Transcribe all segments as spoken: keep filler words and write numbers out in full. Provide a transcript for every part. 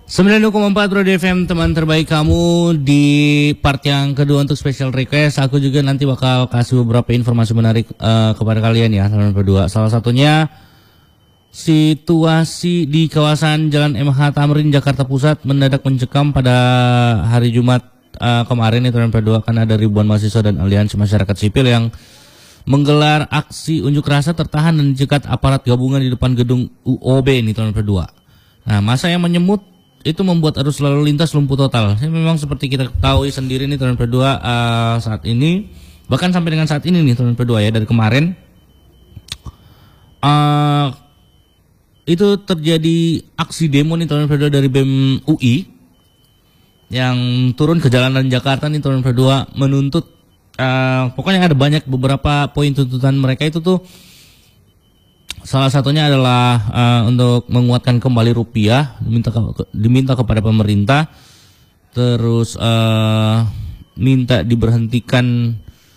sembilan puluh koma empat Radio F M, teman terbaik kamu di part yang kedua untuk special request. Aku juga nanti bakal kasih beberapa informasi menarik uh, kepada kalian ya, teman berdua. Salah satunya situasi di kawasan Jalan M H Tamrin Jakarta Pusat mendadak mencekam pada hari Jumat uh, kemarin ya, teman berdua, karena ada ribuan mahasiswa dan aliansi masyarakat sipil yang menggelar aksi unjuk rasa tertahan dan dicegat aparat gabungan di depan gedung U O B ini, teman berdua. Nah, masa yang menyemut itu membuat arus lalu lintas lumpuh total. Ini memang seperti kita ketahui sendiri nih, teman berdua, uh, saat ini, bahkan sampai dengan saat ini nih, teman berdua ya, dari kemarin uh, itu terjadi aksi demo nih, teman berdua, dari B E M U I yang turun ke jalanan Jakarta nih, teman berdua, menuntut uh, pokoknya ada banyak beberapa poin tuntutan mereka itu tuh. Salah satunya adalah uh, untuk menguatkan kembali rupiah, diminta ke, diminta kepada pemerintah, terus uh, minta diberhentikan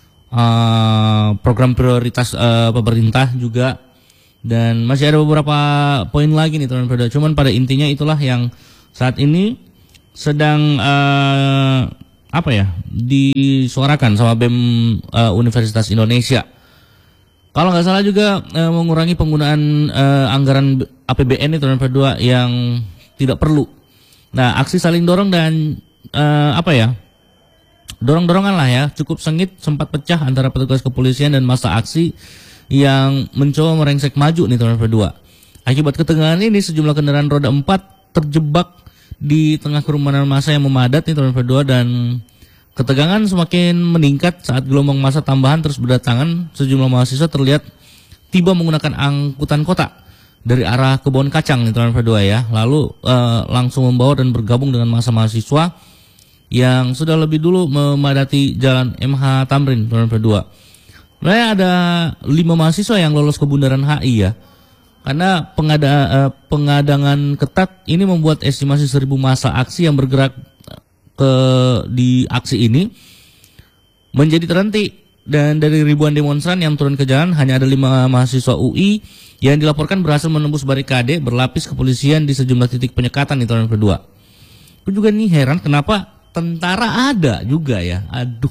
uh, program prioritas uh, pemerintah juga, dan masih ada beberapa poin lagi nih, teman-teman. Cuman pada intinya itulah yang saat ini sedang uh, apa ya disuarakan sama B E M uh, Universitas Indonesia. Kalau nggak salah juga e, mengurangi penggunaan e, anggaran A P B N itu, teman berdua, yang tidak perlu. Nah, aksi saling dorong dan e, apa ya, dorong-dorongan lah ya, cukup sengit, sempat pecah antara petugas kepolisian dan massa aksi yang mencoba merengsek maju nih, teman berdua. Akibat ketegangan ini, sejumlah kendaraan roda empat terjebak di tengah kerumunan massa yang memadat nih, teman berdua, dan ketegangan semakin meningkat saat gelombang massa tambahan terus berdatangan. Sejumlah mahasiswa terlihat tiba menggunakan angkutan kota dari arah Kebon Kacang nih, teman berdua ya. Lalu uh, langsung membawa dan bergabung dengan massa mahasiswa yang sudah lebih dulu memadati jalan M H Tamrin, teman berdua. Sebenarnya ada lima mahasiswa yang lolos ke Bundaran H I ya. Karena pengada, uh, pengadangan ketat ini membuat estimasi seribu massa aksi yang bergerak ke di aksi ini menjadi terhenti, dan dari ribuan demonstran yang turun ke jalan hanya ada lima mahasiswa U I yang dilaporkan berhasil menembus barikade berlapis kepolisian di sejumlah titik penyekatan di tahun kedua. Aku juga nih heran kenapa tentara ada juga ya. Aduh.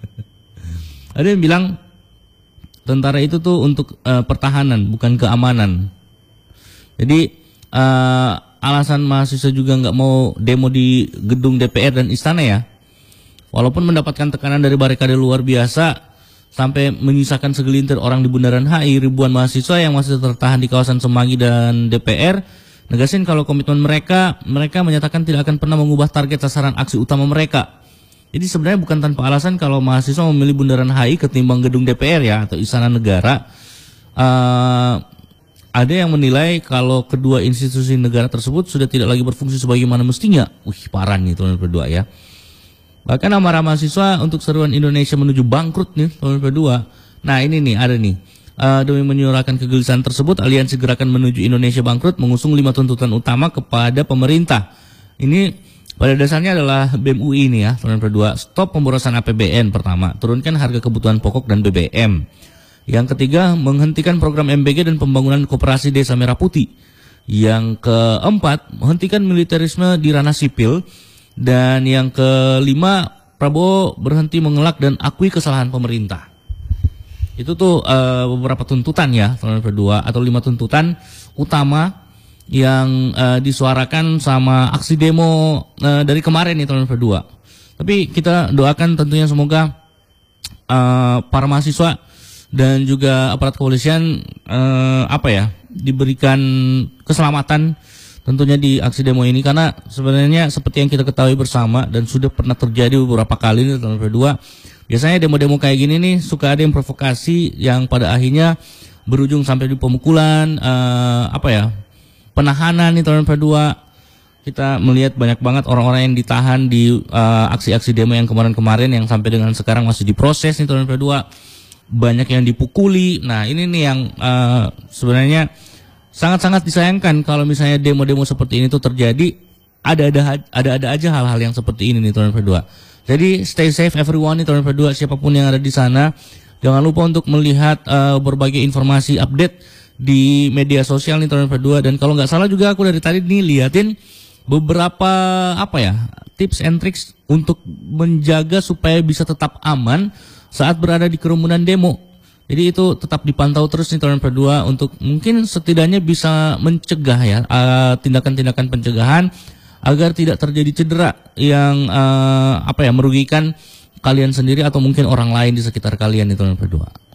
Ada yang bilang tentara itu tuh untuk uh, pertahanan bukan keamanan. Jadi uh, alasan mahasiswa juga nggak mau demo di gedung D P R dan istana ya, walaupun mendapatkan tekanan dari barikade luar biasa sampai menyisakan segelintir orang di Bundaran H I, ribuan mahasiswa yang masih tertahan di kawasan Semanggi dan D P R negasin kalau komitmen mereka, mereka menyatakan tidak akan pernah mengubah target sasaran aksi utama mereka. Jadi sebenarnya bukan tanpa alasan kalau mahasiswa memilih Bundaran H I ketimbang gedung D P R ya, atau istana negara. Uh, Ada yang menilai kalau kedua institusi negara tersebut sudah tidak lagi berfungsi sebagaimana mestinya. Wih, parah nih, teman berdua ya. Bahkan amarah mahasiswa untuk seruan Indonesia menuju bangkrut nih, teman berdua. Nah ini nih, ada nih. Uh, demi menyuarakan kegelisahan tersebut, Aliansi Gerakan Menuju Indonesia Bangkrut mengusung lima tuntutan utama kepada pemerintah. Ini pada dasarnya adalah B E M U I ini ya, teman berdua. Stop pemborosan A P B N pertama, turunkan harga kebutuhan pokok dan B B M. Yang ketiga, menghentikan program M B G dan pembangunan koperasi Desa Merah Putih. Yang keempat, menghentikan militerisme di ranah sipil. Dan yang kelima, Prabowo berhenti mengelak dan akui kesalahan pemerintah. Itu tuh uh, beberapa tuntutan ya, teman berdua, atau lima tuntutan utama yang uh, disuarakan sama aksi demo uh, dari kemarin nih, teman berdua. Tapi kita doakan tentunya semoga uh, para mahasiswa dan juga aparat kepolisian eh, apa ya diberikan keselamatan tentunya di aksi demo ini, karena sebenarnya seperti yang kita ketahui bersama dan sudah pernah terjadi beberapa kali nih, teman berdua. Biasanya demo-demo kayak gini nih suka ada yang provokasi yang pada akhirnya berujung sampai di pemukulan, eh, apa ya penahanan nih, teman berdua. Kita melihat banyak banget orang-orang yang ditahan di eh, aksi-aksi demo yang kemarin-kemarin yang sampai dengan sekarang masih diproses nih, teman berdua. Banyak yang dipukuli. Nah ini nih yang uh, sebenarnya sangat-sangat disayangkan kalau misalnya demo-demo seperti ini tuh terjadi. Ada-ada ada-ada aja hal-hal yang seperti ini nih, teman berdua. Jadi stay safe everyone nih, teman berdua, siapapun yang ada di sana. Jangan lupa untuk melihat uh, berbagai informasi update di media sosial nih, teman berdua. Dan kalau nggak salah juga aku dari tadi nih liatin beberapa apa ya tips and tricks untuk menjaga supaya bisa tetap aman saat berada di kerumunan demo. Jadi itu tetap dipantau terus nih Torun Berdua untuk mungkin setidaknya bisa mencegah ya uh, tindakan-tindakan pencegahan agar tidak terjadi cedera yang uh, apa ya merugikan kalian sendiri atau mungkin orang lain di sekitar kalian nih Torun Berdua.